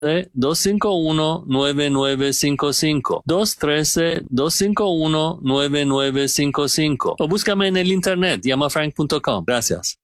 213-251-9955. 213-251-9955. O búscame en el internet, llamafrank.com. Gracias.